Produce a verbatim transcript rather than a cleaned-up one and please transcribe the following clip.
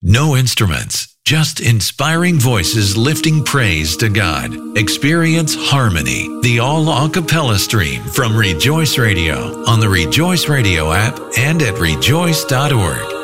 No instruments, just inspiring voices lifting praise to God. Experience Harmony, the all a cappella stream from Rejoice Radio on the Rejoice Radio app and at rejoice dot org.